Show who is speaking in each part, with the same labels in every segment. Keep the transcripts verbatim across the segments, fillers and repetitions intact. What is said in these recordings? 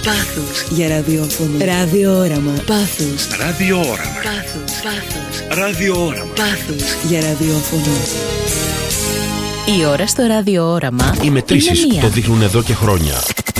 Speaker 1: Πάθος για ραδιόφωνο. Ραδιόραμα. Πάθος.
Speaker 2: Ραδιόραμα.
Speaker 1: Πάθος. Πάθος.
Speaker 2: Ραδιόραμα.
Speaker 1: Πάθος για ραδιόφωνο.
Speaker 3: Η ώρα στο ραδιόραμα.
Speaker 4: Οι μετρήσεις το δείχνουν εδώ και χρόνια.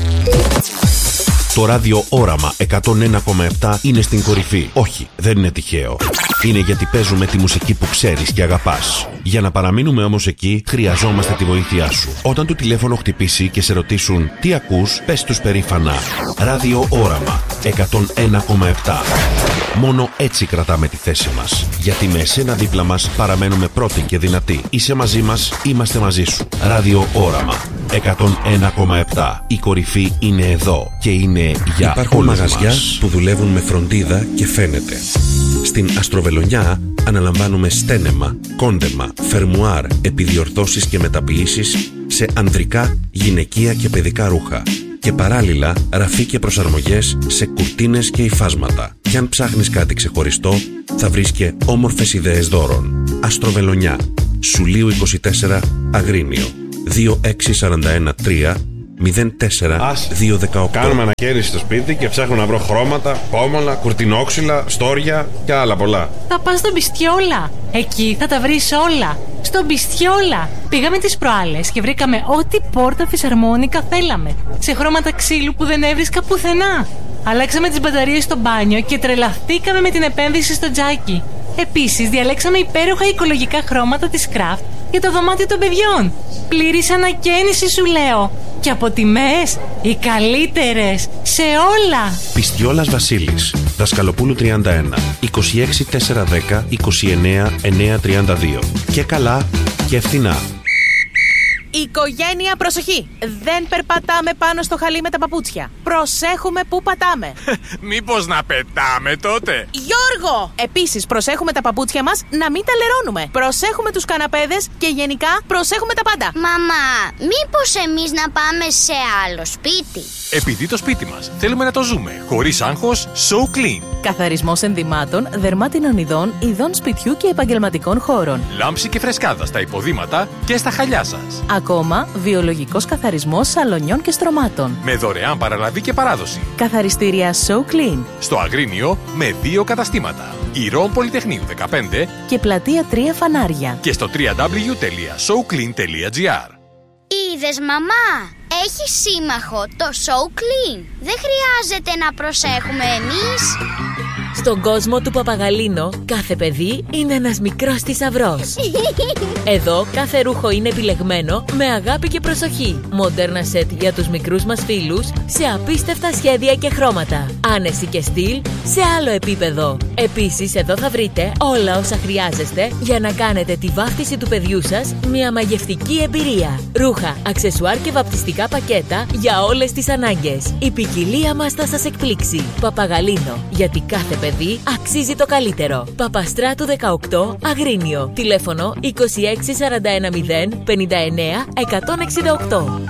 Speaker 4: Το ράδιο Όραμα εκατόν ένα κόμμα επτά είναι στην κορυφή. Όχι, δεν είναι τυχαίο. Είναι γιατί παίζουμε τη μουσική που ξέρεις και αγαπάς. Για να παραμείνουμε όμως εκεί, χρειαζόμαστε τη βοήθειά σου. Όταν το τηλέφωνο χτυπήσει και σε ρωτήσουν τι ακούς, πες τους περήφανα. Ράδιο Όραμα εκατόν ένα κόμμα επτά. Μόνο έτσι κρατάμε τη θέση μας. Γιατί με εσένα δίπλα μας παραμένουμε πρώτοι και δυνατοί. Είσαι μαζί μας, είμαστε μαζί σου. Ράδιο Όραμα εκατόν ένα κόμμα επτά. Η κορυφή είναι εδώ και είναι για
Speaker 5: Υπάρχουν
Speaker 4: όλους
Speaker 5: μαγαζιά
Speaker 4: μας.
Speaker 5: που δουλεύουν με φροντίδα και φαίνεται. Στην Αστροβελονιά αναλαμβάνουμε στένεμα, κόντεμα, φερμουάρ, επιδιορθώσεις και μεταποιήσεις σε ανδρικά, γυναικεία και παιδικά ρούχα. Και παράλληλα ραφή και προσαρμογές σε κουρτίνες και υφάσματα. Κι αν ψάχνεις κάτι ξεχωριστό, θα βρεις και όμορφες ιδέες δώρων. Αστροβελονιά, Σουλίου είκοσι τέσσερα, Αγρίνιο, δύο έξι τέσσερα ένα τρία μηδέν τέσσερα δύο ένα οκτώ.
Speaker 6: Κάνουμε ανακαίρεση στο σπίτι και ψάχνω να βρω χρώματα, πόμολα, κουρτινόξυλα, στόρια και άλλα πολλά.
Speaker 7: Θα πας στον Πιστιόλα. Εκεί θα τα βρεις όλα. Στον Πιστιόλα. Πήγαμε τις προάλλες και βρήκαμε ό,τι πόρτα φυσαρμόνικα θέλαμε. Σε χρώματα ξύλου που δεν έβρισκα πουθενά. Αλλάξαμε τις μπαταρίες στο μπάνιο και τρελαθήκαμε με την επένδυση στο τζάκι. Επίσης, διαλέξαμε υπέροχα οικολογικά χρώματα της Craft για το δωμάτιο των παιδιών. Πλήρης ανακαίνιση, σου λέω. Και από τιμές, οι καλύτερες σε όλα.
Speaker 5: Πιστιόλας Βασίλης, Δασκαλοπούλου τριάντα ένα, είκοσι έξι τετρακόσια δέκα είκοσι εννέα εννιακόσια τριάντα δύο. Και καλά και φθηνά.
Speaker 3: Οικογένεια, προσοχή! Δεν περπατάμε πάνω στο χαλί με τα παπούτσια. Προσέχουμε που πατάμε.
Speaker 8: Μήπως να πετάμε τότε?
Speaker 3: Γιώργο! Επίσης, προσέχουμε τα παπούτσια μας να μην τα λερώνουμε. Προσέχουμε τους καναπέδες και γενικά προσέχουμε τα πάντα.
Speaker 9: Μαμά, μήπως εμείς να πάμε σε άλλο σπίτι?
Speaker 8: Επειδή το σπίτι μας θέλουμε να το ζούμε χωρίς άγχος, So Clean.
Speaker 3: Καθαρισμός ενδυμάτων, δερμάτινων ειδών, ειδών σπιτιού και επαγγελματικών χώρων.
Speaker 8: Λάμψη και φρεσκάδα στα υποδήματα και στα χαλιά σας.
Speaker 3: Ακόμα, βιολογικός καθαρισμός σαλονιών και στρωμάτων.
Speaker 8: Με δωρεάν παραλαβή και παράδοση.
Speaker 3: Καθαριστήρια So Clean.
Speaker 8: Στο Αγρίνιο με δύο καταστήματα. Ηρών Πολυτεχνείου δεκαπέντε
Speaker 3: και Πλατεία τρία Φανάρια.
Speaker 8: Και στο double-u double-u double-u τελεία so clean τελεία gr.
Speaker 9: Είδες, μαμά, έχει σύμμαχο το So Clean. Δεν χρειάζεται να προσέχουμε εμείς.
Speaker 10: Στον κόσμο του Παπαγαλίνο, κάθε παιδί είναι ένας μικρός θησαυρός. Εδώ κάθε ρούχο είναι επιλεγμένο με αγάπη και προσοχή. Μοντέρνα σετ για τους μικρούς μας φίλους σε απίστευτα σχέδια και χρώματα. Άνεση και στυλ σε άλλο επίπεδο. Επίσης, εδώ θα βρείτε όλα όσα χρειάζεστε για να κάνετε τη βάφτιση του παιδιού σας μια μαγευτική εμπειρία. Ρούχα, αξεσουάρ και βαπτιστικά πακέτα για όλες τις ανάγκες. Η ποικιλία μας θα σας εκπλήξει. Παπαγαλίνο, γιατί κάθε παιδί αξίζει το καλύτερο. Παπαστράτου δεκαοκτώ, Αγρίνιο. Τηλέφωνο είκοσι έξι σαράντα ένα μηδέν πενήντα εννέα εκατόν εξήντα οκτώ.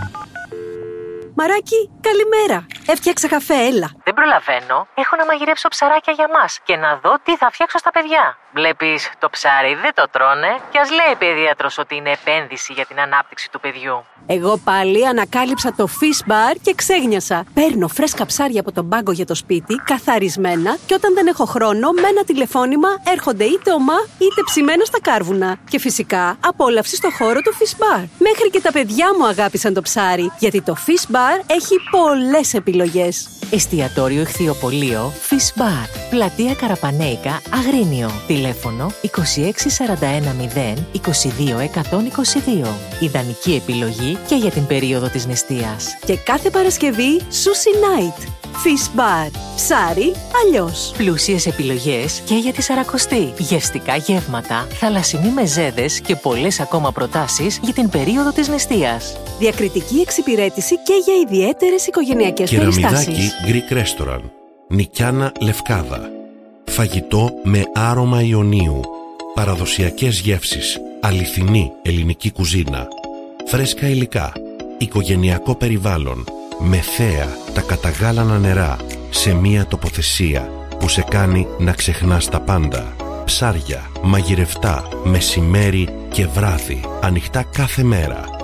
Speaker 11: Μαράκι, καλημέρα. Έφτιαξα καφέ, έλα.
Speaker 7: Δεν προλαβαίνω. Έχω να μαγειρέψω ψαράκια για μας και να δω τι θα φτιάξω στα παιδιά. Βλέπεις, το ψάρι δεν το τρώνε και ας λέει παιδίατρος ότι είναι επένδυση για την ανάπτυξη του παιδιού.
Speaker 11: Εγώ πάλι ανακάλυψα το Fish Bar και ξέγνιασα. Παίρνω φρέσκα ψάρια από τον πάγκο για το σπίτι, καθαρισμένα, και όταν δεν έχω χρόνο, με ένα τηλεφώνημα έρχονται είτε ομά είτε ψημένα στα κάρβουνα. Και φυσικά απόλαυση στο χώρο του Fish Bar. Μέχρι και τα παιδιά μου αγάπησαν το ψάρι, γιατί το Fish Bar έχει πολλές επιλογές.
Speaker 3: Εστιατόριο Ηχθειοπωλείο Fish Bar. Πλατεία Καραπανέικα, Αγρίνιο. Τηλέφωνο είκοσι έξι σαράντα ένα μηδέν είκοσι δύο εκατόν είκοσι δύο. Ιδανική επιλογή και για την περίοδο της νηστείας.
Speaker 11: Και κάθε Παρασκευή Sushi Night. Fish Bar. Ψάρι αλλιώς.
Speaker 3: Πλούσιες επιλογές και για τη Σαρακοστή. Γευστικά γεύματα, θαλασσινοί μεζέδες και πολλές ακόμα προτάσεις για την περίοδο της νηστείας.
Speaker 11: Διακριτική εξυπηρέτηση και για ιδιαίτερες οικογενειακές περιστάσεις.
Speaker 5: Κεραμιδάκι Greek Restaurant. Νικιάνα Λευκάδα. Φαγητό με άρωμα Ιωνίου. Παραδοσιακές γεύσεις. Αληθινή ελληνική κουζίνα. Φρέσκα υλικά. Οικογενειακό περιβάλλον. Με θέα τα καταγάλανα νερά. Σε μία τοποθεσία που σε κάνει να ξεχνάς τα πάντα. Ψάρια, μαγειρευτά, μεσημέρι και βράδυ. Ανοιχτά κάθε μέρα.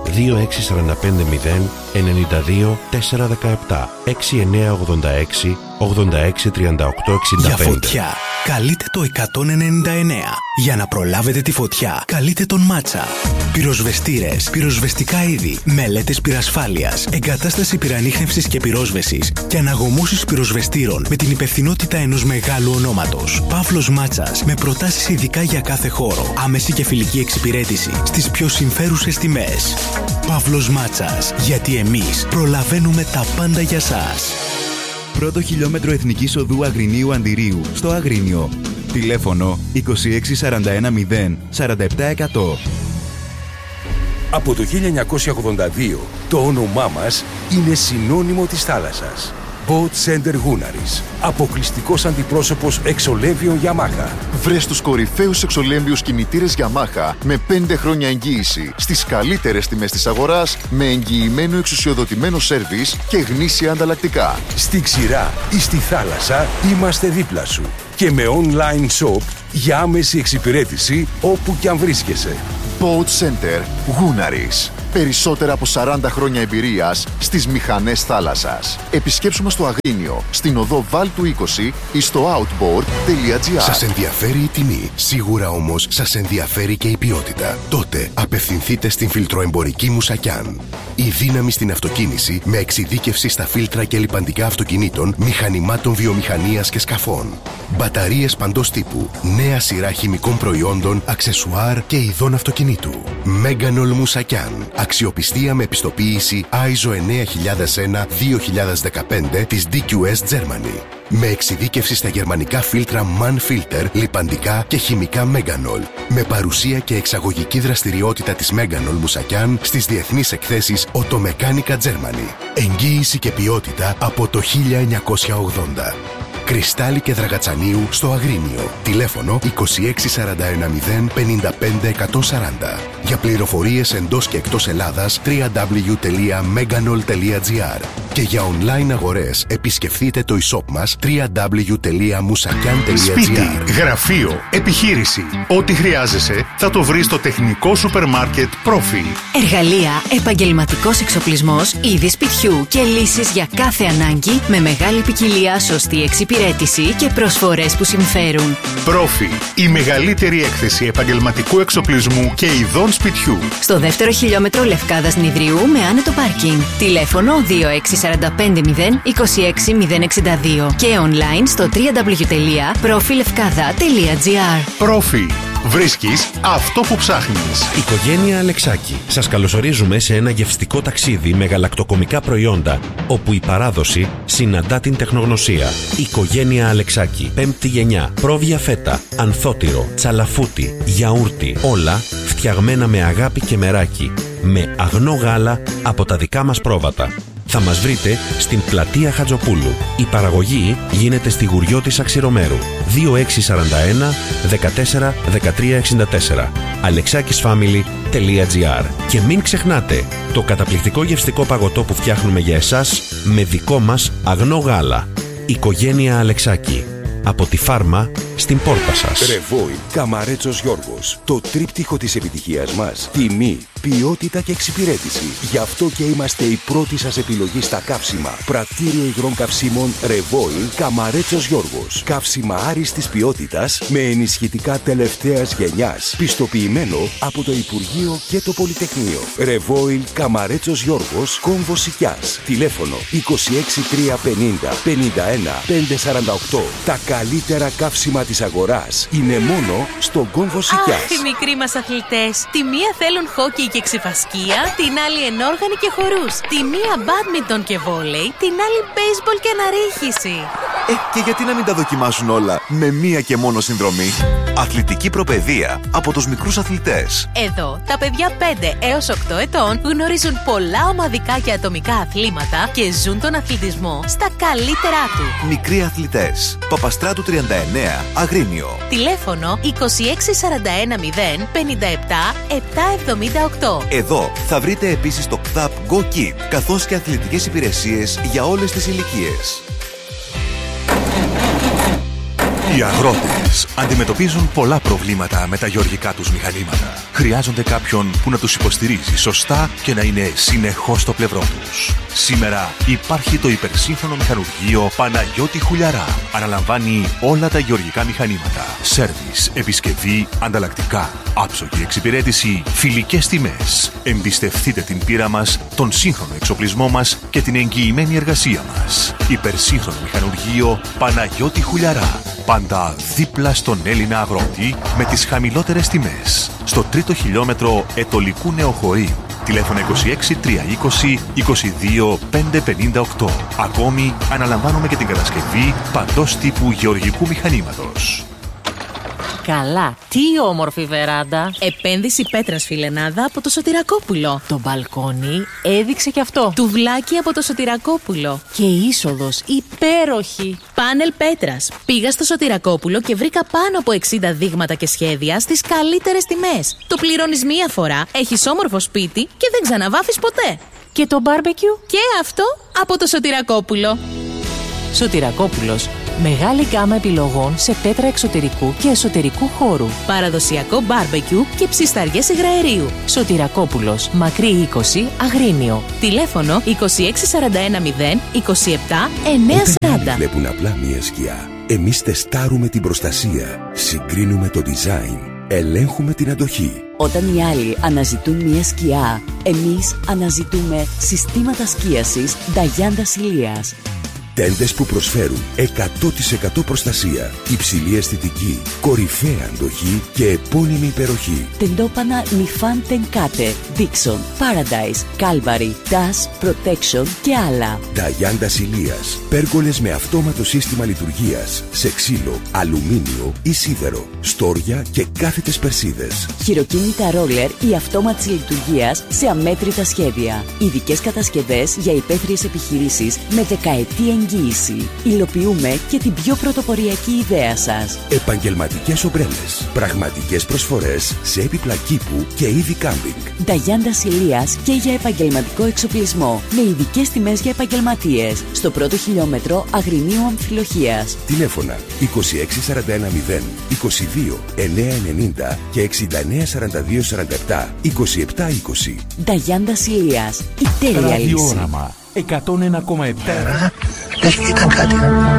Speaker 4: δύο έξι τέσσερα πέντε μηδέν εννιά δύο τέσσερα ένα επτά έξι εννιά ογδόντα έξι ογδόντα έξι τριάντα οκτώ εξήντα πέντε.
Speaker 2: Για φωτιά, καλείτε το εκατόν ενενήντα εννέα. Για να προλάβετε τη φωτιά, καλείτε τον Μάτσα. Πυροσβεστήρες, πυροσβεστικά είδη, μελέτες πυρασφάλειας, εγκατάσταση πυρανίχνευσης και πυρόσβεσης και αναγωμώσεις πυροσβεστήρων με την υπευθυνότητα ενός μεγάλου ονόματος. Παύλος Μάτσας, με προτάσεις ειδικά για κάθε χώρο, άμεση και φιλική εξυπηρέτηση στις πιο συμφέρουσες τιμές. Παύλος Μάτσας, γιατί εμείς προλαβαίνουμε τα πάντα για σας.
Speaker 12: Πρώτο χιλιόμετρο Εθνικής Οδού Αγρινίου Αντιρίου στο Αγρίνιο. Τηλέφωνο είκοσι έξι σαράντα ένα μηδέν σαράντα επτά εκατό.
Speaker 13: Από το χίλια εννιακόσια ογδόντα δύο το όνομά μας είναι συνώνυμο της θάλασσας. Boat Center Gunaris. Αποκλειστικός αντιπρόσωπος εξολέμβιων Yamaha.
Speaker 14: Βρες τους κορυφαίους εξολέμβιους κινητήρες Yamaha με πέντε χρόνια εγγύηση στις καλύτερες τιμές της αγοράς, με εγγυημένο εξουσιοδοτημένο σέρβις και γνήσια ανταλλακτικά.
Speaker 13: Στη ξηρά ή στη θάλασσα είμαστε δίπλα σου. Και με online shop για άμεση εξυπηρέτηση όπου κι αν βρίσκεσαι.
Speaker 14: Boat Center Gunaris. Περισσότερα από σαράντα χρόνια εμπειρίας στις μηχανές θάλασσας. Επισκέψου μας στο Αγρίνιο, στην οδό Βάλτου είκοσι ή στο outboard τελεία τζι άρ.
Speaker 15: Σας ενδιαφέρει η τιμή, σίγουρα όμως σας ενδιαφέρει και η ποιότητα. Τότε απευθυνθείτε στην φιλτροεμπορική Μουσακιάν. Η δύναμη στην αυτοκίνηση με εξειδίκευση στα φίλτρα και λιπαντικά αυτοκινήτων, μηχανημάτων βιομηχανίας και σκαφών. Μπαταρίες παντός τύπου, νέα σειρά χημικών προϊόντων, αξεσουάρ και ειδών αυτοκινήτου. Μέγκανολ Μουσακιάν. Αξιοπιστία με επιστοποίηση άιζο εννιά χιλιάδες ένα δύο χιλιάδες δεκαπέντε της ντι κιου ες Germany. Με εξειδίκευση στα γερμανικά φίλτρα MAN Filter, λιπαντικά και χημικά Meganol. Με παρουσία και εξαγωγική δραστηριότητα της Meganol Μουσακιάν στις διεθνείς εκθέσεις Automechanica Germany. Εγγύηση και ποιότητα από το χίλια εννιακόσια ογδόντα. Κρυστάλλι και Δραγατσανίου στο Αγρίνιο. Τηλέφωνο είκοσι έξι σαράντα ένα μηδέν πενήντα πέντε εκατόν σαράντα. Για πληροφορίες εντός και εκτός Ελλάδας double-u double-u double-u τελεία meganol τελεία τζι άρ. Και για online αγορές επισκεφτείτε το e-shop μας double-u double-u double-u τελεία musakian τελεία τζι άρ.
Speaker 16: Σπίτι, γραφείο, επιχείρηση. Ό,τι χρειάζεσαι θα το βρεις στο τεχνικό σούπερ μάρκετ Profi.
Speaker 17: Εργαλεία, επαγγελματικός εξοπλισμός, είδη σπιτιού και λύσεις για κάθε ανάγκη με μεγάλη ποικιλία, σωστή εξυπηρέτηση και προσφορές που συμφέρουν.
Speaker 16: Profi, η μεγαλύτερη έκθεση επαγγελματικού εξοπλισμού και ειδών σπιτιού.
Speaker 17: Στο δεύτερο χιλιόμετρο Λευκάδας Νηδρίου με άνετο πάρκινγκ. Τηλέφωνο δύο έξι τέσσερα πέντε μηδέν είκοσι έξι μηδέν εξήντα δύο και online στο double-u double-u double-u τελεία profilevkada τελεία τζι άρ.
Speaker 16: Profi. Βρίσκεις αυτό που ψάχνεις.
Speaker 4: Οικογένεια Αλεξάκη. Σας καλωσορίζουμε σε ένα γευστικό ταξίδι με γαλακτοκομικά προϊόντα, όπου η παράδοση συναντά την τεχνογνωσία. Οικογένεια Αλεξάκη. Πέμπτη γενιά. Πρόβια φέτα, ανθότυρο, τσαλαφούτι, γιαούρτι. Όλα φτιαγμένα με αγάπη και μεράκι. Με αγνό γάλα από τα δικά μας πρόβατα. Θα μας βρείτε στην πλατεία Χατζοπούλου. Η παραγωγή γίνεται στη Γουριώτης Αξιρομέρου. δύο έξι τέσσερα ένα δεκατέσσερα δεκατρία εξήντα τέσσερα. alexakisfamily τελεία τζι άρ. Και μην ξεχνάτε το καταπληκτικό γευστικό παγωτό που φτιάχνουμε για εσάς με δικό μας αγνό γάλα. Οικογένεια Αλεξάκη. Από τη φάρμα στην πόρτα σας.
Speaker 13: Ρεβόι Καμαρέτσος Γιώργος. Το τρίπτυχο της επιτυχίας μας. Τιμή, ποιότητα και εξυπηρέτηση. Γι' αυτό και είμαστε η πρώτη σας επιλογή στα καύσιμα. Πρακτήριο υγρών καυσίμων Ρεβόι Καμαρέτσος Γιώργος. Καύσιμα άριστης ποιότητας με ενισχυτικά τελευταίας γενιάς. Πιστοποιημένο από το Υπουργείο και το Πολυτεχνείο. Ρεβόι Καμαρέτσος Γιώργος, Κόμβος Σικιάς. Τηλέφωνο είκοσι έξι τριακόσια πενήντα πενήντα ένα πεντακόσια σαράντα οκτώ. Τα καλύτερα καύσιμα της αγοράς είναι μόνο στον Κόμβο Σικιάς.
Speaker 10: Αχ, οι μικροί μας αθλητές. Τη μία θέλουν χόκι και ξυφασκία, την άλλη ενόργανη και χορούς. Τη μία μπάντμιντον και βόλεϊ, την άλλη μπέισμπολ και αναρρίχηση.
Speaker 14: Ε, και γιατί να μην τα δοκιμάσουν όλα με μία και μόνο συνδρομή? Αθλητική προπαιδεία από τους μικρούς αθλητές.
Speaker 10: Εδώ, τα παιδιά πέντε έως οκτώ ετών γνωρίζουν πολλά ομαδικά και ατομικά αθλήματα και ζουν τον αθλητισμό στα καλύτερά του.
Speaker 14: Μικροί αθλητές. Παπαστράτου τριάντα εννέα, Αγρίνιο.
Speaker 10: Τηλέφωνο είκοσι έξι σαράντα ένα μηδέν πενήντα επτά επτακόσια εβδομήντα οκτώ.
Speaker 14: Εδώ θα βρείτε επίσης το κ θ απ Go Kid, καθώς και αθλητικές υπηρεσίες για όλες τις ηλικίες.
Speaker 18: Οι αγρότες αντιμετωπίζουν πολλά προβλήματα με τα γεωργικά τους μηχανήματα. Χρειάζονται κάποιον που να τους υποστηρίζει σωστά και να είναι συνεχώς στο πλευρό τους. Σήμερα υπάρχει το υπερσύγχρονο μηχανουργείο Παναγιώτη Χουλιαρά. Αναλαμβάνει όλα τα γεωργικά μηχανήματα. Σέρβις, επισκευή, ανταλλακτικά, άψογη εξυπηρέτηση, φιλικές τιμές. Εμπιστευτείτε την πείρα μας, τον σύγχρονο εξοπλισμό μας και την εγγυημένη εργασία μας. Υπερσύγχρονο μηχανουργείο Παναγιώτη Χουλιαρά. Πάντα δίπλα στον Έλληνα αγρότη με τις χαμηλότερες τιμές. Στο τρίτο χιλιόμετρο Ετωλικού Νεοχωρίου. Τηλέφωνο είκοσι έξι τριακόσια είκοσι είκοσι δύο πεντακόσια πενήντα οκτώ. Ακόμη αναλαμβάνουμε και την κατασκευή παντός τύπου γεωργικού μηχανήματος.
Speaker 3: Καλά, τι όμορφη βεράντα.
Speaker 10: Επένδυση πέτρας φιλενάδα από το Σωτηρακόπουλο.
Speaker 3: Το μπαλκόνι έδειξε κι αυτό.
Speaker 10: Τουβλάκι από το Σωτηρακόπουλο.
Speaker 3: Και είσοδος υπέροχη.
Speaker 10: Πάνελ πέτρας. Πήγα στο Σωτηρακόπουλο και βρήκα πάνω από εξήντα δείγματα και σχέδια στις καλύτερες τιμές. Το πληρώνεις μία φορά, έχεις όμορφο σπίτι και δεν ξαναβάφεις ποτέ.
Speaker 3: Και το μπάρμπεκιου?
Speaker 10: Και αυτό από το Σωτηρακόπουλο.
Speaker 3: Σωτηρακόπουλος. Μεγάλη γκάμα επιλογών σε πέτρα εξωτερικού και εσωτερικού χώρου.
Speaker 10: Παραδοσιακό μπάρμπεκιου και ψισταριές υγραερίου.
Speaker 3: Σωτηρακόπουλος, Μακρύ είκοσι, Αγρίνιο.
Speaker 10: Τηλέφωνο είκοσι έξι σαράντα ένα μηδέν είκοσι επτά εννιακόσια σαράντα.
Speaker 15: Όταν βλέπουν απλά μία σκιά, εμείς τεστάρουμε την προστασία, συγκρίνουμε το design, ελέγχουμε την αντοχή.
Speaker 19: Όταν οι άλλοι αναζητούν μια σκιά, εμείς αναζητούμε συστήματα σκίασης Νταγιάντα Ηλίας.
Speaker 15: Τέντες που προσφέρουν εκατό τοις εκατό προστασία, υψηλή αισθητική, κορυφαία αντοχή και επώνυμη υπεροχή.
Speaker 19: Τεντόπανα Νιφάν Τενκάτε, Dixon, Paradise, Calvary, Dash, Protection και άλλα.
Speaker 15: Νταγιάντα Ηλίας. Πέργολες με αυτόματο σύστημα λειτουργίας σε ξύλο, αλουμίνιο ή σίδερο, στόρια και κάθετες περσίδες.
Speaker 19: Χειροκίνητα ρόλερ ή αυτόματης λειτουργίας σε αμέτρητα σχέδια. Ειδικές κατασκευές για υπαίθριες επιχειρήσεις με δεκαετή εγγύηση. Υλοποιούμε και την πιο πρωτοποριακή ιδέα σας.
Speaker 15: Επαγγελματικές ομπρέλες. Πραγματικές προσφορές σε έπιπλα κήπου και είδη κάμπινγκ.
Speaker 19: Νταγιάντα Ηλίας και για επαγγελματικό εξοπλισμό. Με ειδικές τιμές για επαγγελματίες. Στο πρώτο χιλιόμετρο Αγρινίου Αμφιλοχίας.
Speaker 15: Τηλέφωνα είκοσι έξι σαράντα ένα μηδέν είκοσι δύο εννιακόσια ενενήντα και εξήντα εννέα σαράντα δύο σαράντα επτά είκοσι επτά είκοσι.
Speaker 19: Νταγιάντα Ηλίας. Η τέλεια λύση.
Speaker 20: Ραδιόραμα εκατόν ένα κόμμα επτά.
Speaker 21: Λες και ήταν κάτι.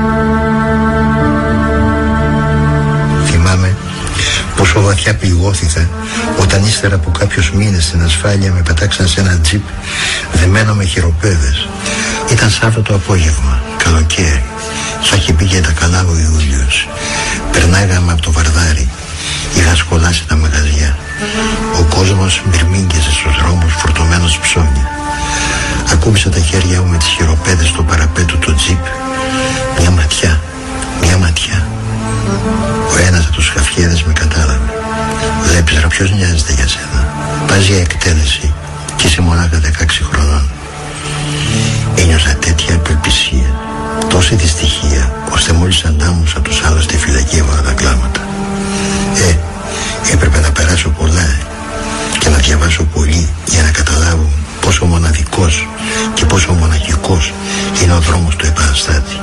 Speaker 21: Θυμάμαι πόσο βαθιά πληγώθηκα όταν ύστερα από κάποιους μήνες στην ασφάλεια με πετάξαν σε ένα τζιπ δεμένο με χειροπέδες. Ήταν Σάββατο απόγευμα, καλοκαίρι. Θα είχε πει και τα καλά ο Ιούλιος. Περνάγαμε από το Βαρδάρι. Είχα σκολάσει τα μαγαζιά. Ο κόσμος μπυρμήγκιζε στους δρόμους φορτωμένος ψώνια. Ακούμπησα τα χέρια μου με τις χειροπέδες στο παραπέτου του τζιπ. Μια ματιά, μια ματιά. Ο ένας από τους χαφιέδες με κατάλαβε. Βλέπεις ρε, ποιος νοιάζεται για σένα. Πας για εκτέλεση και είσαι μονάχα δεκαέξι χρονών. Ένιωσα τέτοια απελπισία, τόση δυστυχία, ώστε μόλις αντάμωσα τους άλλους στη φυλακή έβαλα τα κλάματα. Ε, έπρεπε να περάσω πολλά και να διαβάσω πολύ για να καταλάβω πόσο μοναδικός και πόσο μοναχικός είναι ο δρόμος του επαναστάτη.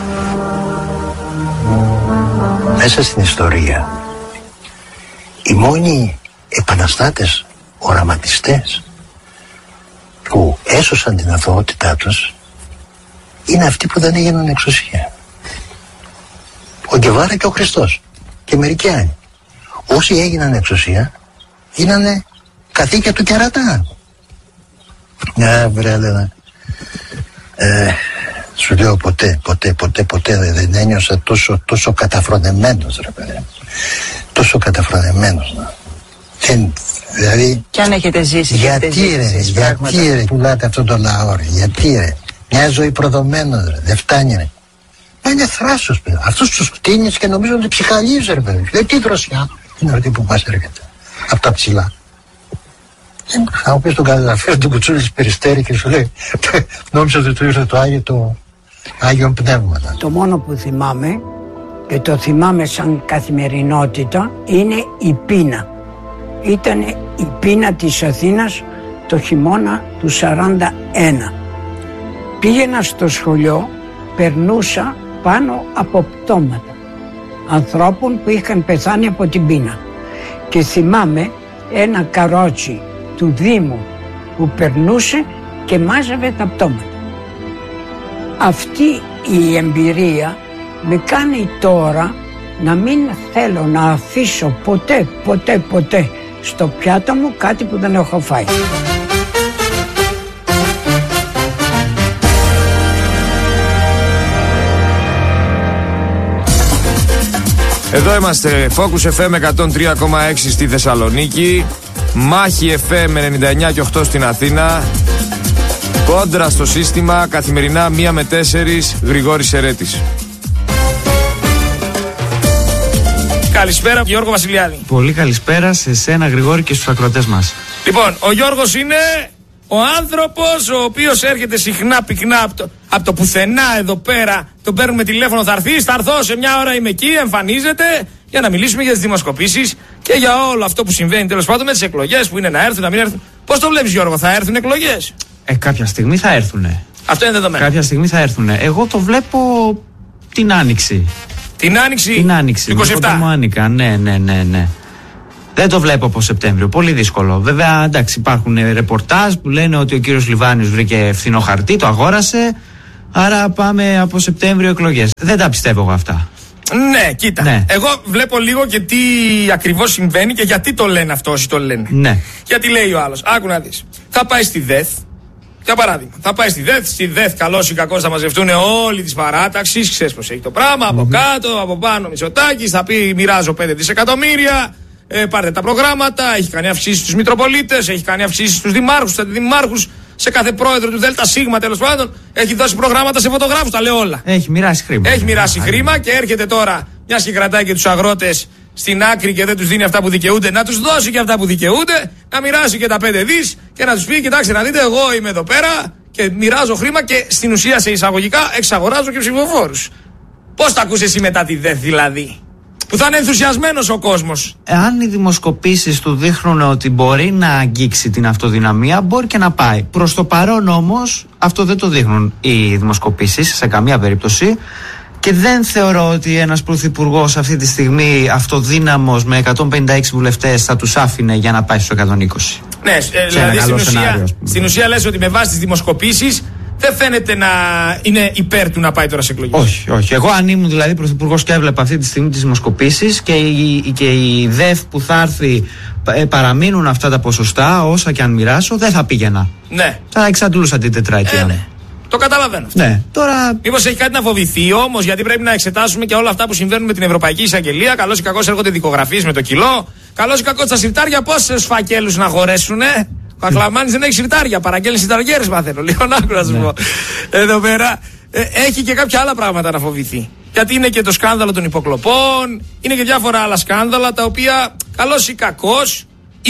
Speaker 21: Μέσα στην ιστορία οι μόνοι επαναστάτες οραματιστές που έσωσαν την αθωότητά τους είναι αυτοί που δεν έγιναν εξουσία. Ο Γκεβάρα και ο Χριστός και μερικοί άλλοι. Όσοι έγιναν εξουσία γίνανε καθήκια του κερατά. Ναι, βρε, Έλενα. Ε, σου λέω ποτέ, ποτέ, ποτέ, ποτέ δεν ένιωσα τόσο, τόσο καταφρονεμένος, ρε παιδί. Τόσο καταφρονεμένος. Δεν, δηλαδή...
Speaker 22: Κι αν έχετε ζήσει,
Speaker 21: γιατί
Speaker 22: έχετε
Speaker 21: ρε,
Speaker 22: ζήσει,
Speaker 21: γιατί ρε, πουλάτε αυτόν τον λαό, ρε, γιατί ρε. Μια ζωή προδομένος, ρε, δεν φτάνει, ρε. Μα είναι θράσος, παιδί. Αυτούς τους κτίνεις και νομίζω ότι ψυχαλίζει, ρε, παιδί. Δεν τι δροσιά. Είναι αυτή που μας έρχεται. Από τα ψηλά. Θα μου πεις τον καταγραφείο του Κουτσούλης Περιστέρη και σου λέει νόμιζα ότι του ήρθε το Άγιο, το Άγιο Πνεύμα.
Speaker 23: Το μόνο που θυμάμαι και το θυμάμαι σαν καθημερινότητα είναι η πείνα. Ήταν η πείνα της Αθήνας το χειμώνα του σαράντα ένα. Πήγαινα στο σχολείο, περνούσα πάνω από πτώματα ανθρώπων που είχαν πεθάνει από την πείνα. Και θυμάμαι ένα καρότσι του Δήμου που περνούσε και μάζευε τα πτώματα. Αυτή η εμπειρία με κάνει τώρα να μην θέλω να αφήσω ποτέ, ποτέ, ποτέ στο πιάτο μου κάτι που δεν έχω φάει.
Speaker 1: Εδώ είμαστε, Focus εφ εμ εκατόν τρία κόμμα έξι στη Θεσσαλονίκη, Μάχη εφ εμ ενενήντα εννιά και οκτώ στην Αθήνα, Κόντρα στο σύστημα, καθημερινά μία με τέσσερις, Γρηγόρης Ερέτης. Καλησπέρα, Γιώργο Βασιλιάδη.
Speaker 6: Πολύ καλησπέρα σε σένα, Γρηγόρη, και στους ακροατές μας.
Speaker 1: Λοιπόν, ο Γιώργος είναι ο άνθρωπος ο οποίος έρχεται συχνά πυκνά από το, από το πουθενά εδώ πέρα. Τον παίρνουμε τηλέφωνο, θα έρθει, θα έρθω, σε μια ώρα είμαι εκεί, εμφανίζεται για να μιλήσουμε για τις δημοσκοπήσεις και για όλο αυτό που συμβαίνει τέλος πάντων με τις εκλογές που είναι να έρθουν, να μην έρθουν. Πώς το βλέπεις, Γιώργο, θα έρθουν εκλογές?
Speaker 6: Ε, κάποια στιγμή θα έρθουνε.
Speaker 1: Αυτό είναι δεδομένο.
Speaker 6: Κάποια στιγμή θα έρθουνε. Εγώ το βλέπω την Άνοιξη.
Speaker 1: Την Άνοιξη,
Speaker 6: την άνοιξη
Speaker 1: του είκοσι επτά.
Speaker 6: Μου άνοικα, ναι, ναι, ναι, ναι. Δεν το βλέπω από Σεπτέμβριο. Πολύ δύσκολο. Βέβαια, εντάξει, υπάρχουν ρεπορτάζ που λένε ότι ο κύριος Λιβάνιος βρήκε φθηνό χαρτί, το αγόρασε. Άρα πάμε από Σεπτέμβριο εκλογές. Δεν τα πιστεύω εγώ αυτά.
Speaker 1: Ναι, κοίτα. Ναι. Εγώ βλέπω λίγο και τι ακριβώς συμβαίνει και γιατί το λένε αυτό όσοι το λένε.
Speaker 6: Ναι.
Speaker 1: Γιατί λέει ο άλλος, άκου να δεις. Θα πάει στη ΔΕΘ. Για παράδειγμα, θα πάει στη ΔΕΘ, στη ΔΕΘ καλώς ή κακώς θα μαζευτούν όλοι της παράταξης, ξέρεις πως έχει το πράγμα, από mm-hmm. κάτω, από πάνω Μητσοτάκης, θα πει μοιράζω πέντε δισεκατομμύρια, ε, πάρτε τα προγράμματα, έχει κάνει αυξήσεις στους Μητροπολίτες, έχει κάνει αυξήσεις στους δημάρχους, στους αντιδημάρχους, σε κάθε πρόεδρο του ΔΣ τέλος πάντων, έχει δώσει προγράμματα σε φωτογράφους, τα λέω όλα.
Speaker 6: Έχει μοιράσει χρήμα.
Speaker 1: Έχει μοιράσει χρήμα και έρχεται τώρα, μιας και κρατάει και τους αγρότες στην άκρη και δεν τους δίνει αυτά που δικαιούνται, να τους δώσει και αυτά που δικαιούνται, να μοιράσει και τα πέντε δις και να τους πει: κοιτάξτε να δείτε, εγώ είμαι εδώ πέρα και μοιράζω χρήμα και στην ουσία σε εισαγωγικά εξαγοράζω και ψηφοφόρους. Πώς τα ακούς εσύ μετά τη ΔΕΘ δηλαδή, που θα είναι ενθουσιασμένος ο κόσμος?
Speaker 6: Αν οι δημοσκοπήσεις του δείχνουν ότι μπορεί να αγγίξει την αυτοδυναμία, μπορεί και να πάει. Προς το παρόν όμως αυτό δεν το δείχνουν οι δημοσκοπήσεις σε καμία περίπτωση. Και δεν θεωρώ ότι ένας πρωθυπουργός αυτή τη στιγμή αυτοδύναμος με εκατόν πενήντα έξι βουλευτές θα τους άφηνε για να πάει στο εκατόν είκοσι.
Speaker 1: Ναι, ε, δηλαδή στην ουσία, στην ουσία λες ότι με βάση τις δημοσκοπήσεις δεν φαίνεται να είναι υπέρ του να πάει τώρα σε εκλογές.
Speaker 6: Όχι, όχι. Εγώ αν ήμουν δηλαδή πρωθυπουργός και έβλεπα αυτή τη στιγμή τις δημοσκοπήσεις και η, και η ΔΕΦ που θα έρθει ε, παραμείνουν αυτά τα ποσοστά, όσα και αν μοιράσω, δεν θα πήγαινα.
Speaker 1: Ναι.
Speaker 6: Θα εξαντλούσα την τετραετία.
Speaker 1: Ε, ναι. Το καταλαβαίνω.
Speaker 6: Ναι. Τώρα...
Speaker 1: Μήπως έχει κάτι να φοβηθεί όμως, γιατί πρέπει να εξετάσουμε και όλα αυτά που συμβαίνουν με την Ευρωπαϊκή Εισαγγελία. Καλώς ή κακώς έρχονται δικογραφίες με το κιλό. Καλώς ή κακώς τα συρτάρια πόσους φακέλους να χωρέσουν, ε? Ο Ακλαμάνης δεν έχει συρτάρια. Παραγγέλνει συρταριέρες, μαθαίνω. Λίγο να άκου να σου πω. Εδώ πέρα ε, έχει και κάποια άλλα πράγματα να φοβηθεί. Γιατί είναι και το σκάνδαλο των υποκλοπών, είναι και διάφορα άλλα σκάνδαλα τα οποία καλώς ή κακώς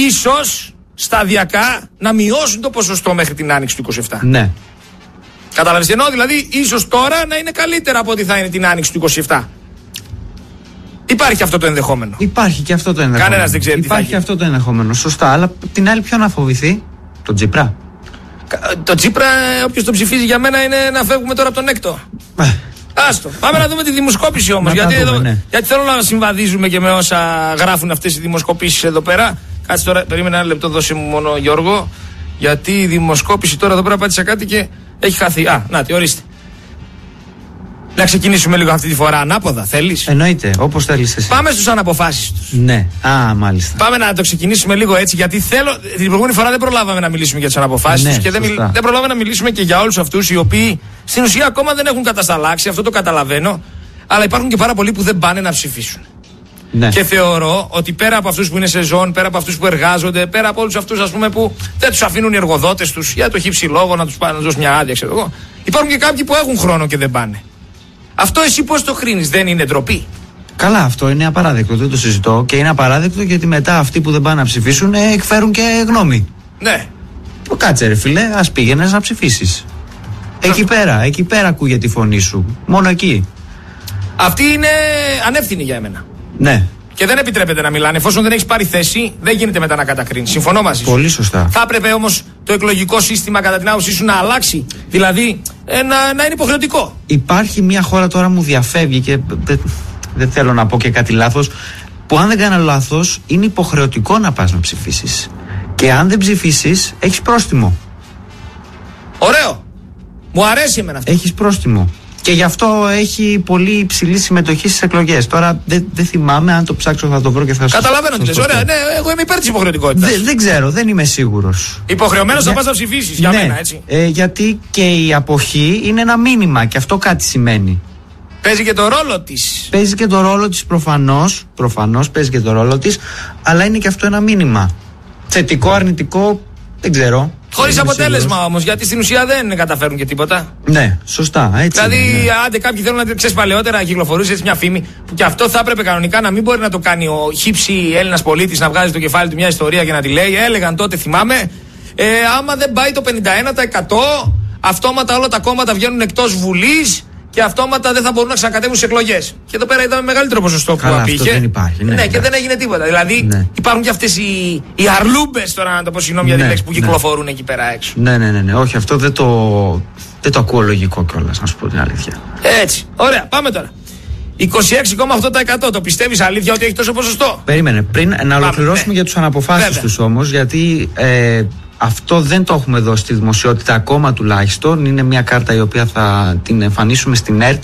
Speaker 1: ίσως σταδιακά να μειώσουν το ποσοστό μέχρι την άνοιξη του είκοσι επτά.
Speaker 6: Ναι.
Speaker 1: Καταλαβαίνεις, ενώ δηλαδή ίσως τώρα να είναι καλύτερα από ό,τι θα είναι την άνοιξη του είκοσι επτά. Υπάρχει αυτό το ενδεχόμενο.
Speaker 6: Υπάρχει και αυτό το ενδεχόμενο.
Speaker 1: Κανένας δεν ξέρει.
Speaker 6: Υπάρχει
Speaker 1: τι θα
Speaker 6: και αυτό το ενδεχόμενο. Σωστά. Αλλά την άλλη, ποιο να φοβηθεί? Το Τσίπρα.
Speaker 1: Το Τσίπρα, όποιος τον ψηφίζει για μένα είναι να φεύγουμε τώρα από τον έκτο. Άστο. Πάμε να δούμε τη δημοσκόπηση όμως. Γιατί, δούμε, ναι. γιατί θέλω να συμβαδίζουμε και με όσα γράφουν αυτές οι δημοσκοπήσεις εδώ πέρα. Κάτσε τώρα, περίμενα ένα λεπτό, δώσε μου μόνο Γιώργο. Γιατί η δημοσκόπηση τώρα εδώ πέρα πάτησα κάτι και έχει χαθεί. Α, να τη, ορίστε. Να ξεκινήσουμε λίγο αυτή τη φορά ανάποδα, θέλεις?
Speaker 6: Εννοείται, όπως θέλεις εσύ.
Speaker 1: Πάμε στους αναποφάσεις τους.
Speaker 6: Ναι, α, μάλιστα.
Speaker 1: Πάμε να το ξεκινήσουμε λίγο έτσι, γιατί θέλω. Την προηγούμενη φορά δεν προλάβαμε να μιλήσουμε για τις αναποφάσεις ναι, τους και δεν, μιλ... δεν προλάβαμε να μιλήσουμε και για όλους αυτούς οι οποίοι στην ουσία ακόμα δεν έχουν κατασταλάξει, αυτό το καταλαβαίνω. Αλλά υπάρχουν και πάρα πολλοί που δεν πάνε να ψηφίσουν. Ναι. Και θεωρώ ότι πέρα από αυτούς που είναι σεζόν, πέρα από αυτούς που εργάζονται, πέρα από όλους αυτούς ας πούμε που δεν τους αφήνουν οι εργοδότες τους για το χύψη λόγο να τους πάνε να δώσουν μια άδεια, ξέρω εγώ. Υπάρχουν και κάποιοι που έχουν χρόνο και δεν πάνε. Αυτό εσύ πώς το κρίνεις, δεν είναι ντροπή?
Speaker 6: Καλά, αυτό είναι απαράδεκτο, δεν το συζητώ. Και είναι απαράδεκτο γιατί μετά αυτοί που δεν πάνε να ψηφίσουν ε, εκφέρουν και γνώμη.
Speaker 1: Ναι.
Speaker 6: Κάτσε ρε φίλε, ας πήγαινες να ψηφίσεις. Εκεί πέρα, εκεί πέρα ακούγεται η φωνή σου. Μόνο εκεί.
Speaker 1: Αυτή είναι ανεύθυνη για εμένα.
Speaker 6: Ναι.
Speaker 1: Και δεν επιτρέπεται να μιλάνε. Εφόσον δεν έχεις πάρει θέση, δεν γίνεται μετά να κατακρίνεις. Συμφωνώ μαζί σου.
Speaker 6: Πολύ σωστά.
Speaker 1: Θα έπρεπε όμως το εκλογικό σύστημα, κατά την άποψή σου, να αλλάξει. Δηλαδή, ε, να, να είναι υποχρεωτικό.
Speaker 6: Υπάρχει μια χώρα τώρα μου διαφεύγει και δεν θέλω να πω και κάτι λάθος, που αν δεν κάνω λάθος είναι υποχρεωτικό να πας να ψηφίσεις. Και αν δεν ψηφίσεις, έχεις πρόστιμο.
Speaker 1: Ωραίο! Μου αρέσει εμένα αυτό.
Speaker 6: Έχεις πρόστιμο. Και γι' αυτό έχει πολύ υψηλή συμμετοχή στις εκλογές. Τώρα δεν δε θυμάμαι, αν το ψάξω θα το βρω και θα σου.
Speaker 1: Καταλαβαίνω τι λες. Ωραία, ναι, εγώ είμαι υπέρ της υποχρεωτικότητας.
Speaker 6: Δε, δεν ξέρω, δεν είμαι σίγουρος.
Speaker 1: Υποχρεωμένος
Speaker 6: για...
Speaker 1: να πας να ψηφίσεις, για
Speaker 6: ναι,
Speaker 1: μένα, έτσι.
Speaker 6: Ε, γιατί και η αποχή είναι ένα μήνυμα και αυτό κάτι σημαίνει.
Speaker 1: Παίζει και το ρόλο της.
Speaker 6: Παίζει και το ρόλο της προφανώς. Προφανώς παίζει και το ρόλο της, αλλά είναι και αυτό ένα μήνυμα. Θετικό, αρνητικό, δεν ξέρω.
Speaker 1: Χωρίς αποτέλεσμα όμως, γιατί στην ουσία δεν καταφέρουν και τίποτα.
Speaker 6: Ναι, σωστά, έτσι.
Speaker 1: Δηλαδή,
Speaker 6: είναι, ναι.
Speaker 1: άντε κάποιοι θέλουν να ξέρεις παλαιότερα να κυκλοφορούσε έτσι μια φήμη, που και αυτό θα έπρεπε κανονικά να μην μπορεί να το κάνει ο χύψη Έλληνας πολίτης, να βγάζει το κεφάλι του μια ιστορία και να τη λέει. Έλεγαν τότε, θυμάμαι, ε, άμα δεν πάει το πενήντα ένα τοις εκατό, αυτόματα όλα τα κόμματα βγαίνουν εκτός Βουλής. Και αυτόματα δεν θα μπορούν να ξανακατέβουν στις εκλογές. Και εδώ πέρα είδαμε μεγαλύτερο ποσοστό που απήχε.
Speaker 6: Αυτό δεν υπάρχει. Ναι,
Speaker 1: ναι,
Speaker 6: ναι,
Speaker 1: και δεν έγινε τίποτα. Δηλαδή
Speaker 6: ναι.
Speaker 1: υπάρχουν και αυτές οι, οι αρλούμπες, τώρα να το πω συγγνώμη για τη
Speaker 6: ναι,
Speaker 1: λέξη, που
Speaker 6: ναι.
Speaker 1: κυκλοφορούν εκεί πέρα έξω.
Speaker 6: Ναι, ναι, ναι, ναι. Όχι, αυτό δεν το, δεν το ακούω λογικό κιόλας, να σου πω την αλήθεια.
Speaker 1: Έτσι. Ωραία, πάμε τώρα. είκοσι έξι κόμμα οκτώ τοις εκατό. Το πιστεύεις αλήθεια ότι έχει τόσο ποσοστό?
Speaker 6: Περίμενε. Πριν να ολοκληρώσουμε
Speaker 1: ναι.
Speaker 6: για τους αναποφάσεις τους όμως, γιατί ε, αυτό δεν το έχουμε δώσει στη δημοσιότητα ακόμα τουλάχιστον. Είναι μια κάρτα η οποία θα την εμφανίσουμε στην ΕΡΤ.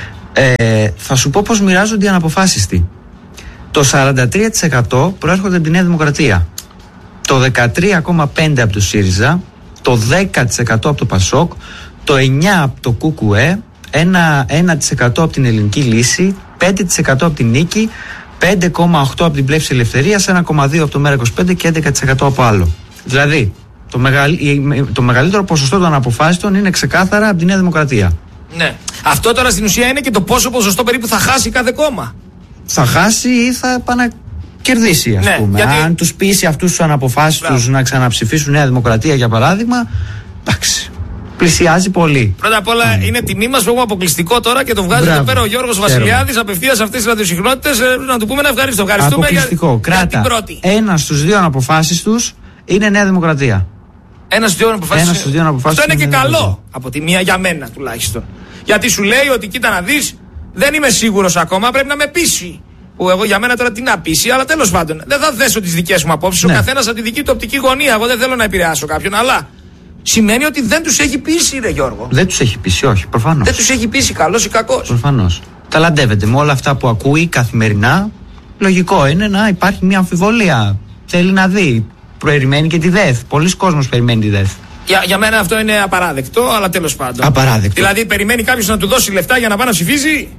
Speaker 6: Ε, θα σου πω πώς μοιράζονται οι αναποφάσιστοι. Το σαράντα τρία τοις εκατό προέρχονται από τη Νέα Δημοκρατία. Το δεκατρία κόμμα πέντε τοις εκατό από το ΣΥΡΙΖΑ. Το δέκα τοις εκατό από το ΠΑΣΟΚ. Το εννιά τοις εκατό από το ΚΚΕ. ένα τοις εκατό από την Ελληνική Λύση. πέντε τοις εκατό από την Νίκη. πέντε κόμμα οκτώ τοις εκατό από την Πλεύση Ελευθερίας. ένα κόμμα δύο τοις εκατό από το Μέρα είκοσι πέντε και έντεκα τοις εκατό από άλλο. Δηλαδή, το, μεγαλ... το μεγαλύτερο ποσοστό των αποφάσεων είναι ξεκάθαρα από τη Νέα Δημοκρατία.
Speaker 1: Ναι. Αυτό τώρα στην ουσία είναι και το πόσο ποσοστό περίπου θα χάσει κάθε κόμμα.
Speaker 6: Θα χάσει ή θα επανακερδίσει, ας
Speaker 1: ναι,
Speaker 6: πούμε.
Speaker 1: Γιατί...
Speaker 6: Αν τους πείσει αυτούς τους αναποφάσιστους να ξαναψηφίσουν Νέα Δημοκρατία, για παράδειγμα, εντάξει. Πλησιάζει πολύ.
Speaker 1: Πρώτα απ' όλα mm. είναι τιμή μας που έχουμε αποκλειστικό τώρα και το βγάζει Μπράβο. εδώ πέρα ο Γιώργος Βασιλιάδης απευθείας αυτές τις ραδιοσυχνότητες. Να του πούμε να ευχαριστώ. Ευχαριστούμε
Speaker 6: αποκλειστικό.
Speaker 1: για,
Speaker 6: Κράτα.
Speaker 1: για την πρώτη.
Speaker 6: Ένα στους δύο αναποφάσεις τους είναι Νέα Δημοκρατία.
Speaker 1: Ένα στους δύο αναποφάσεις.
Speaker 6: Ένα στους δύο αναποφάσεις.
Speaker 1: Αυτό είναι και
Speaker 6: είναι
Speaker 1: καλό.
Speaker 6: Δημοκρατία.
Speaker 1: Από τη μία για μένα τουλάχιστον. Γιατί σου λέει ότι κοίτα να δεις, δεν είμαι σίγουρος ακόμα, πρέπει να με πείσει. Που εγώ για μένα τώρα τι να πείσει, αλλά τέλος πάντων δεν θα θέσω τις δικές μου απόψεις. Ναι. Ο καθένας από τη δική του οπτική γωνία. Εγώ δεν θέλω να επηρεάσω κάποιον, αλλά σημαίνει ότι δεν τους έχει πείσει, ρε Γιώργο.
Speaker 6: Δεν τους έχει πείσει, όχι, προφανώς.
Speaker 1: Δεν τους έχει πείσει, καλός ή κακός.
Speaker 6: Προφανώς. Ταλαντεύεται με όλα αυτά που ακούει καθημερινά. Λογικό είναι να υπάρχει μια αμφιβολία. Θέλει να δει. Περιμένει και τη ΔΕΘ. Πολλοί κόσμος περιμένει τη ΔΕΘ.
Speaker 1: Για, για μένα αυτό είναι απαράδεκτο, αλλά τέλος πάντων.
Speaker 6: Απαράδεκτο.
Speaker 1: Δηλαδή, περιμένει κάποιος να του δώσει λεφτά για να πάει να ψηφίζει.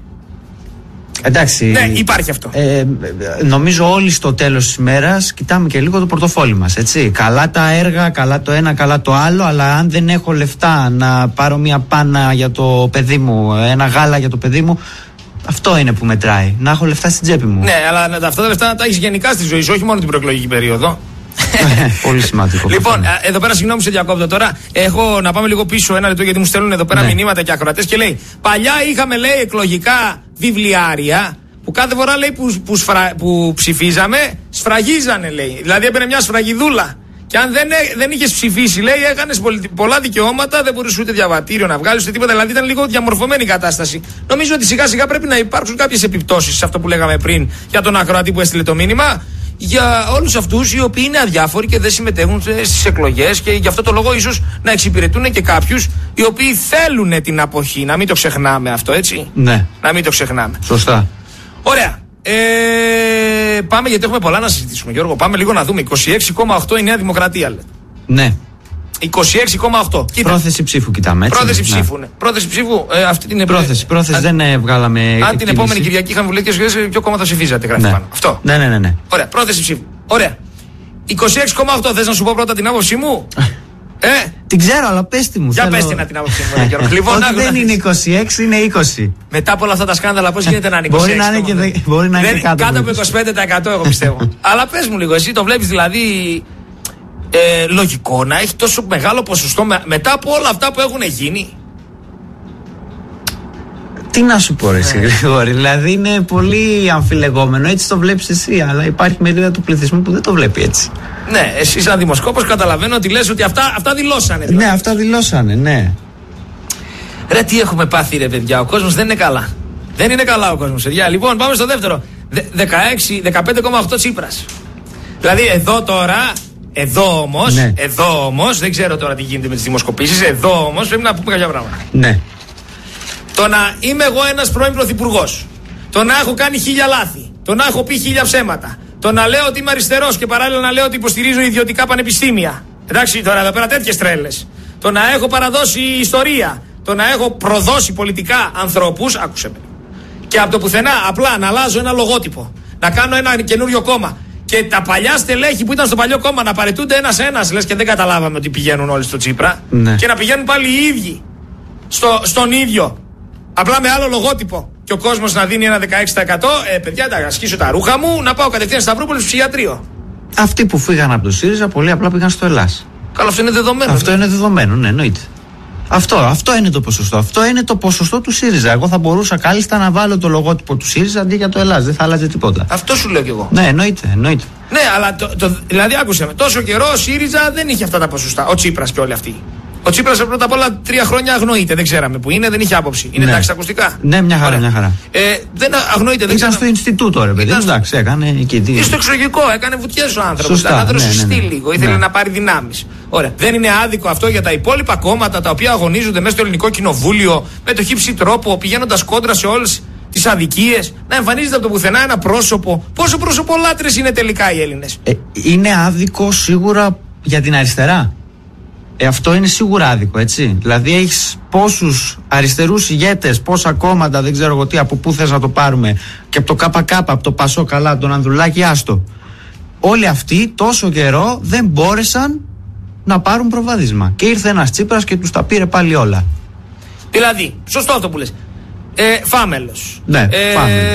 Speaker 6: Εντάξει.
Speaker 1: Ναι, υπάρχει αυτό.
Speaker 6: Ε, νομίζω όλοι στο τέλος της ημέρας κοιτάμε και λίγο το πορτοφόλι μας. Έτσι. Καλά τα έργα, καλά το ένα, καλά το άλλο. Αλλά αν δεν έχω λεφτά να πάρω μια πάνα για το παιδί μου, ένα γάλα για το παιδί μου, αυτό είναι που μετράει. Να έχω λεφτά στην τσέπη μου.
Speaker 1: Ναι, αλλά αυτά τα λεφτά να τα έχεις γενικά στη ζωή σου, όχι μόνο την προεκλογική περίοδο.
Speaker 6: Πολύ σημαντικό.
Speaker 1: Λοιπόν, εδώ πέρα, συγγνώμη σε διακόπτω τώρα. Έχω να πάμε λίγο πίσω ένα λεπτό γιατί μου στέλνουν εδώ πέρα ναι. μηνύματα και ακροατές και λέει: παλιά είχαμε, λέει, εκλογικά βιβλιάρια που κάθε φορά, λέει, που, που, σφρα, που ψηφίζαμε, σφραγίζανε, λέει. Δηλαδή έπαιρνε μια σφραγιδούλα. Και αν δεν, δεν είχες ψηφίσει, λέει, έκανες πολλά δικαιώματα, δεν μπορούσε ούτε διαβατήριο να βγάλεις ούτε τίποτα. Δηλαδή ήταν λίγο διαμορφωμένη η κατάσταση. Νομίζω ότι σιγά σιγά πρέπει να υπάρξουν κάποιες επιπτώσεις σε αυτό που λέγαμε πριν για τον ακροατή που έστειλε το μήνυμα. Για όλους αυτούς οι οποίοι είναι αδιάφοροι και δεν συμμετέχουν στις εκλογές και γι' αυτό το λόγο ίσως να εξυπηρετούν και κάποιους οι οποίοι θέλουν την αποχή. Να μην το ξεχνάμε αυτό, έτσι.
Speaker 6: Ναι.
Speaker 1: Να μην το ξεχνάμε.
Speaker 6: Σωστά.
Speaker 1: Ωραία. Ε, πάμε γιατί έχουμε πολλά να συζητήσουμε, Γιώργο. Πάμε λίγο να δούμε. είκοσι έξι κόμμα οκτό η Νέα Δημοκρατία, λέει.
Speaker 6: Ναι.
Speaker 1: είκοσι έξι κόμμα οκτώ.
Speaker 6: Πρόθεση ψήφου κοιτάμε, έτσι.
Speaker 1: Πρόθεση
Speaker 6: ναι.
Speaker 1: ψήφου, ναι. Πρόθεση ψήφου, ε, αυτή την
Speaker 6: Πρόθεση, πρόθεση
Speaker 1: αν,
Speaker 6: δεν ε, βγάλαμε.
Speaker 1: Αν
Speaker 6: εκτίμηση.
Speaker 1: την επόμενη Κυριακή είχαμε βουλευτικές εκλογές, ποιο κόμμα θα ψηφίζατε, γράφει
Speaker 6: ναι.
Speaker 1: πάνω. Αυτό.
Speaker 6: Ναι, ναι, ναι, ναι.
Speaker 1: Ωραία, πρόθεση ψήφου. Ωραία. είκοσι έξι κόμμα οκτώ, θες να σου πω πρώτα την άποψή μου. Ε?
Speaker 6: Την ξέρω, αλλά πες τη μου.
Speaker 1: Για
Speaker 6: θέλω...
Speaker 1: πες την, την άποψή μου, Γιώργο. Λοιπόν,
Speaker 6: όχι, δεν είναι είκοσι έξι, είναι είκοσι.
Speaker 1: Μετά από όλα αυτά τα σκάνδαλα, πώς γίνεται να είναι είκοσι έξι.
Speaker 6: Μπορεί να είναι και, δε... μπορεί να είναι
Speaker 1: δεν,
Speaker 6: κάτω,
Speaker 1: κάτω από είκοσι πέντε τοις εκατό, εγώ πιστεύω. Αλλά πες μου λίγο, εσύ το βλέπεις δηλαδή ε, λογικό να έχει τόσο μεγάλο ποσοστό με, μετά από όλα αυτά που έχουν γίνει.
Speaker 6: Τι να σου πω, ρε εσύ, Γρηγόρη, δηλαδή είναι πολύ αμφιλεγόμενο, έτσι το βλέπεις εσύ, αλλά υπάρχει μερίδα του πληθυσμού που δεν το βλέπει έτσι.
Speaker 1: Ναι, εσύ σαν δημοσκόπος καταλαβαίνω ότι λες ότι αυτά, αυτά δηλώσανε. Δηλαδή.
Speaker 6: Ναι, αυτά δηλώσανε, ναι.
Speaker 1: Ρε, τι έχουμε πάθει, ρε παιδιά, ο κόσμος δεν είναι καλά. Δεν είναι καλά ο κόσμος, παιδιά. Λοιπόν, πάμε στο δεύτερο. δεκαέξι, δεκαπέντε κόμμα οκτώ Τσίπρας. Δηλαδή εδώ τώρα, εδώ όμως, ναι. εδώ όμως, δεν ξέρω τώρα τι γίνεται με τις δημοσκοπήσεις, εδώ όμως πρέπει να πούμε κάποια πράγματα.
Speaker 6: Ναι.
Speaker 1: Το να είμαι εγώ ένας πρώην πρωθυπουργός, το να έχω κάνει χίλια λάθη, το να έχω πει χίλια ψέματα, το να λέω ότι είμαι αριστερός και παράλληλα να λέω ότι υποστηρίζω ιδιωτικά πανεπιστήμια. Εντάξει, τώρα εδώ πέρα τέτοιες τρέλες. Το να έχω παραδώσει ιστορία, το να έχω προδώσει πολιτικά ανθρώπους, άκουσε με. Και από το πουθενά απλά να αλλάζω ένα λογότυπο, να κάνω ένα καινούριο κόμμα. Και τα παλιά στελέχη που ήταν στο παλιό κόμμα να παραιτούνται ένας-ένας, λες και δεν καταλάβαμε ότι πηγαίνουν όλοι στο Τσίπρα. Ναι. Και να πηγαίνουν πάλι οι ίδιοι στο, στον ίδιο. Απλά με άλλο λογότυπο. Και ο κόσμος να δίνει ένα δεκαέξι τοις εκατό. Ε, παιδιά, να ασκήσω τα ρούχα μου, να πάω κατευθείαν στα Σταυρούπολη στο ψυχιατρίο.
Speaker 6: Αυτοί που φύγαν από το ΣΥΡΙΖΑ πολύ απλά πήγαν στο ΕΛΑΣ.
Speaker 1: Καλά, αυτό είναι δεδομένο.
Speaker 6: Αυτό ναι. είναι δεδομένο, ναι, εννοείται. Αυτό, αυτό είναι το ποσοστό. Αυτό είναι το ποσοστό του ΣΥΡΙΖΑ. Εγώ θα μπορούσα κάλλιστα να βάλω το λογότυπο του ΣΥΡΙΖΑ αντί για το ΕΛΑΣ. Δεν θα άλλαζε τίποτα.
Speaker 1: Αυτό σου λέω κι εγώ.
Speaker 6: Ναι, εννοείται, εννοείται.
Speaker 1: Ναι, αλλά το, το, δηλαδή άκουσε με. Τόσο καιρό ο ΣΥΡΙΖΑ δεν είχε αυτά τα ποσοστά. Ο Τσίπρας και όλοι αυτοί. Ο Τσίπρας πρώτα απ' όλα τρία χρόνια αγνοείται. Δεν ξέραμε που είναι, δεν είχε άποψη. Είναι
Speaker 6: ναι.
Speaker 1: εντάξει ακουστικά.
Speaker 6: Ναι, μια χαρά,
Speaker 1: Ωραία.
Speaker 6: μια χαρά.
Speaker 1: Ε, δεν αγνοείται. Δεν
Speaker 6: Ήταν στο Ινστιτούτο, ρε παιδί. Εντάξει, έκανε εκεί.
Speaker 1: Ή στο εξωγικό, έκανε βουτιές ο άνθρωπος.
Speaker 6: Ήταν
Speaker 1: άνθρωπος
Speaker 6: ναι, ναι, ναι.
Speaker 1: λίγο. Ήθελε
Speaker 6: ναι.
Speaker 1: να πάρει δυνάμεις. Ωραία. Δεν είναι άδικο αυτό για τα υπόλοιπα κόμματα τα οποία αγωνίζονται μέσα στο ελληνικό κοινοβούλιο με το χύψη τρόπο, πηγαίνοντας κόντρα σε όλες τις αδικίες, να εμφανίζεται από το πουθενά ένα πρόσωπο. Πόσο προσωπολάτρες είναι τελικά οι Έλληνες.
Speaker 6: Ε, είναι άδικο σίγουρα για την αριστερά. Ε, αυτό είναι σίγουρα άδικο, έτσι. Δηλαδή έχεις πόσους αριστερούς ηγέτες, πόσα κόμματα, δεν ξέρω εγώ τι, από πού θες να το πάρουμε, και από το ΚΚ, από το Πασό, καλά, από τον Ανδρουλάκη, άστο. Όλοι αυτοί τόσο καιρό δεν μπόρεσαν να πάρουν προβάδισμα. Και ήρθε ένας Τσίπρας και τους τα πήρε πάλι όλα.
Speaker 1: Δηλαδή, σωστό αυτό που λες. Ε, Φάμελος.
Speaker 6: Ναι,
Speaker 1: ε,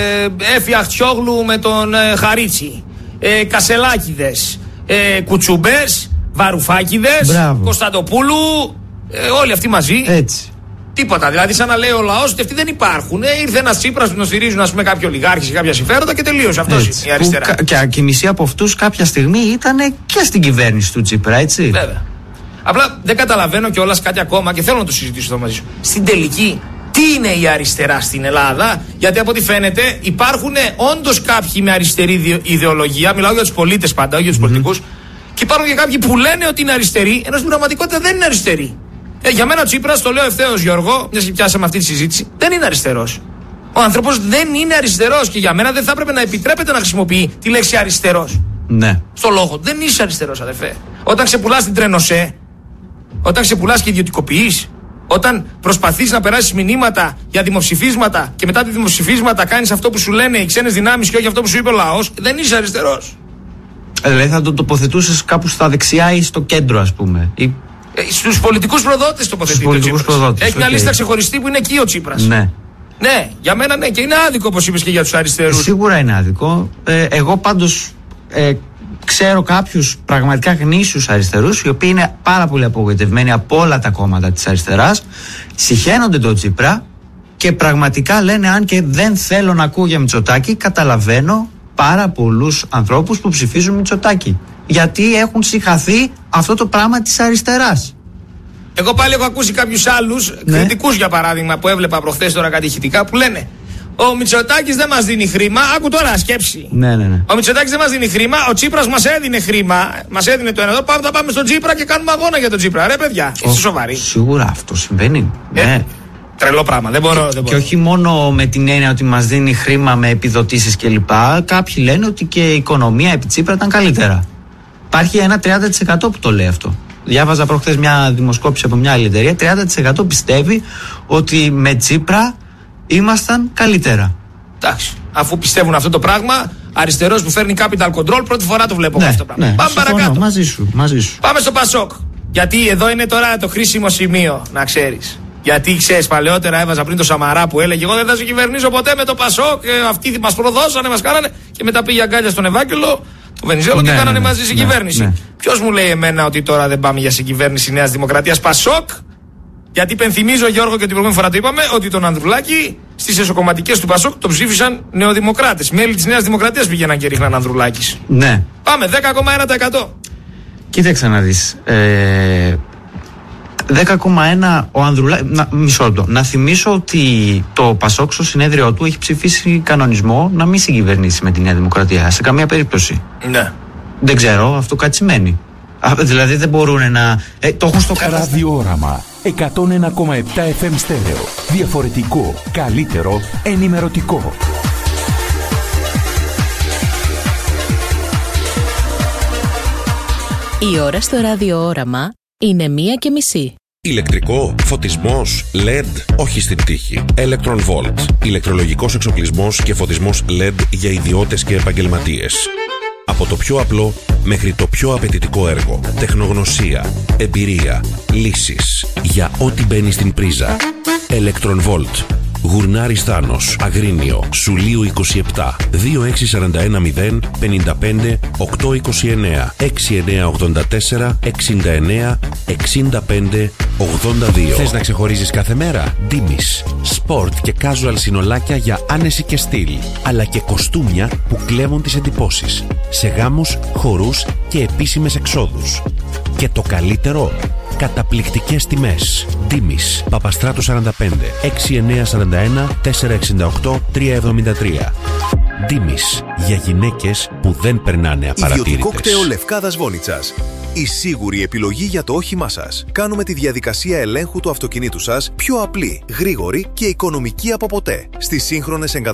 Speaker 1: Έφη Αχτσιόγλου με τον ε, Χαρίτσι. Ε, Κασελάκηδες. Ε, Κουτσουμπές. Βαρουφάκηδες, Κωνσταντοπούλου, ε, όλοι αυτοί μαζί.
Speaker 6: Έτσι.
Speaker 1: Τίποτα. Δηλαδή, σαν να λέει ο λαός ότι αυτοί δεν υπάρχουν. Ε, ήρθε ένας Τσίπρας που τον στηρίζουν, ας πούμε, κάποιοι ολιγάρχες και κάποια συμφέροντα και τελείωσε. Αυτό είναι η αριστερά.
Speaker 6: Που, και, και η μισή από αυτούς κάποια στιγμή ήταν και στην κυβέρνηση του Τσίπρα, έτσι.
Speaker 1: Βέβαια. Απλά δεν καταλαβαίνω κιόλας κάτι ακόμα και θέλω να το συζητήσω εδώ μαζί σου. Στην τελική, τι είναι η αριστερά στην Ελλάδα, γιατί από ό,τι φαίνεται υπάρχουν όντως κάποιοι με αριστερή ιδεολογία. Μιλάω για τους πολίτες πάντα, όχι για τους mm-hmm. πολιτικούς. Και υπάρχουν και κάποιοι που λένε ότι είναι αριστεροί, ενώ στην πραγματικότητα δεν είναι αριστεροί. Ε, για μένα ο Τσίπρας, το λέω ευθέως Γιώργο, μια και πιάσαμε αυτή τη συζήτηση, δεν είναι αριστερός. Ο άνθρωπος δεν είναι αριστερός και για μένα δεν θα έπρεπε να επιτρέπεται να χρησιμοποιεί τη λέξη αριστερός.
Speaker 6: Ναι.
Speaker 1: Στο λόγο. Δεν είσαι αριστερός, αδερφέ. Όταν ξεπουλάς την Τρενοσέ, όταν ξεπουλάς και ιδιωτικοποιείς, όταν προσπαθείς να περάσεις μηνύματα για δημοψηφίσματα και μετά τη δημοψηφίσματα κάνεις αυτό που σου λένε οι ξένες δυνάμεις και όχι αυτό που σου είπε ο λαός, δεν είσαι αριστερός.
Speaker 6: Δηλαδή θα το τοποθετούσες κάπου στα δεξιά ή στο κέντρο, ας πούμε. Ή...
Speaker 1: Ε, στους πολιτικούς προδότες τοποθετείται ο Τσίπρας. Έχει μια okay. λίστα ξεχωριστή που είναι εκεί ο Τσίπρας.
Speaker 6: Ναι.
Speaker 1: Ναι, για μένα ναι, και είναι άδικο όπως είπες και για τους αριστερούς.
Speaker 6: Ε, σίγουρα είναι άδικο. Ε, εγώ πάντως ε, ξέρω κάποιους πραγματικά γνήσιους αριστερούς, οι οποίοι είναι πάρα πολύ απογοητευμένοι από όλα τα κόμματα της αριστεράς, συχαίνονται τον Τσίπρα και πραγματικά λένε, αν και δεν θέλω να ακούω για Μητσοτάκη, καταλαβαίνω πάρα πολλούς ανθρώπους που ψηφίζουν Μητσοτάκη. Γιατί έχουν συχαθεί αυτό το πράγμα της αριστεράς.
Speaker 1: Εγώ πάλι έχω ακούσει κάποιους άλλους ναι. κριτικούς, για παράδειγμα, που έβλεπα προχθές τώρα κάτι ηχητικά, που λένε ο Μητσοτάκης δεν μας δίνει χρήμα. Άκου τώρα σκέψη.
Speaker 6: Ναι, ναι, ναι.
Speaker 1: Ο Μητσοτάκης δεν μας δίνει χρήμα. Ο Τσίπρας μας έδινε χρήμα. Μας έδινε το ένα εδώ. Πάμε, θα πάμε στον Τσίπρα και κάνουμε αγώνα για τον Τσίπρα. Ρε παιδιά, είστε σοβαροί.
Speaker 6: Σίγουρα αυτό συμβαίνει. Ε, ναι.
Speaker 1: Τρελό πράγμα. Δεν μπορώ, δεν μπορώ.
Speaker 6: Και όχι μόνο με την έννοια ότι μας δίνει χρήμα με επιδοτήσεις κλπ. Κάποιοι λένε ότι και η οικονομία επί Τσίπρα ήταν καλύτερα. Υπάρχει ένα τριάντα τοις εκατό που το λέει αυτό. Διάβαζα προχθές μια δημοσκόπηση από μια άλλη εταιρεία. τριάντα τοις εκατό πιστεύει ότι με Τσίπρα ήμασταν καλύτερα.
Speaker 1: Εντάξει. Αφού πιστεύουν αυτό το πράγμα, αριστερός που φέρνει capital control, πρώτη φορά το βλέπω
Speaker 6: ναι,
Speaker 1: αυτό το πράγμα.
Speaker 6: Ναι,
Speaker 1: πάμε
Speaker 6: συμφωνώ,
Speaker 1: παρακάτω.
Speaker 6: Μαζί σου, μαζί σου.
Speaker 1: Πάμε στο Πασόκ. Γιατί εδώ είναι τώρα το χρήσιμο σημείο, να ξέρεις. Γιατί ξέρεις, παλαιότερα έβαζα πριν το Σαμαρά που έλεγε: εγώ δεν θα σε κυβερνήσω ποτέ με το Πασόκ. Και αυτοί μας προδώσανε, μας κάνανε. Και μετά πήγε αγκάλια στον Ευάγγελο, το Βενιζέλο, ναι, και κάνανε ναι, μαζί συγκυβέρνηση. Ναι, ναι. Ποιος μου λέει εμένα ότι τώρα δεν πάμε για συγκυβέρνηση Νέας Δημοκρατίας Πασόκ? Γιατί υπενθυμίζω, Γιώργο, και την προηγούμενη φορά το είπαμε, ότι τον Ανδρουλάκη στις εσωκομματικές του Πασόκ το ψήφισαν νεοδημοκράτες. Μέλη της Νέας Δημοκρατίας πήγαιναν και ρίχναν Ανδρουλάκης.
Speaker 6: Ναι.
Speaker 1: Πάμε, δέκα κόμμα ένα τοις εκατό.
Speaker 6: Κοίταξε να δεις. Ε, δέκα κόμμα ένα ο Ανδρουλάκης. Να, μισό λεπτό. Να θυμίσω ότι το Πασόκ στο συνέδριο του έχει ψηφίσει κανονισμό να μην συγκυβερνήσει με τη Νέα Δημοκρατία. Σε καμία περίπτωση.
Speaker 1: Ναι.
Speaker 6: Δεν ξέρω, αυτό κάτι σημαίνει. Α, δηλαδή δεν μπορούν να. Ε, το έχουν στο κατάστημα.
Speaker 20: Ραδιόραμα εκατόν ένα κόμμα επτά εφ εμ στέρεο. Διαφορετικό, καλύτερο, ενημερωτικό.
Speaker 3: Η ώρα στο ραδιόραμα είναι μία και μισή.
Speaker 5: Ηλεκτρικό, φωτισμός, ελ ι ντι, όχι στην τύχη. Electron Volt. Ηλεκτρολογικός εξοπλισμός και φωτισμός ελ ι ντι για ιδιώτες και επαγγελματίες. Από το πιο απλό μέχρι το πιο απαιτητικό έργο. Τεχνογνωσία, εμπειρία, λύσεις. Για ό,τι μπαίνει στην πρίζα. Electron Volt. Γουρνάρης Θάνος, Αγρίνιο, Σουλίου είκοσι επτά, δύο έξι τέσσερα ένα μηδέν πέντε πέντε οκτώ δύο εννέα, έξι εννέα ογδόντα τέσσερα εξήντα εννέα εξήντα πέντε ογδόντα δύο. Θες να ξεχωρίζεις κάθε μέρα? Ντίμης. Σπορτ και casual συνολάκια για άνεση και στυλ, αλλά και κοστούμια που κλέβουν τις εντυπώσεις σε γάμους, χορούς και επίσημες εξόδους. Και το καλύτερο, καταπληκτικές τιμές. Ντίμης, Παπαστράτου σαράντα πέντε, έξι εννέα τέσσερα ένα τέσσερα έξι οκτώ τρία εβδομήντα τρία. Ντίμης, για γυναίκες που δεν περνάνε απαρατήρητες.
Speaker 8: Ιδιωτικό κτέο Λευκάδας Βόνιτσας. Η σίγουρη επιλογή για το όχημά σας. Κάνουμε τη διαδικασία ελέγχου του αυτοκινήτου σας πιο απλή, γρήγορη και οικονομική από ποτέ. Στις σύγχρονες εγκαταστάσεις